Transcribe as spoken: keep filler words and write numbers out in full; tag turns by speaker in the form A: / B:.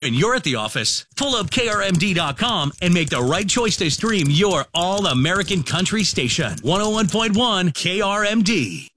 A: when you're at the office. Pull up K R M D dot com and make the right choice to stream your all-American country station. one oh one point one K R M D.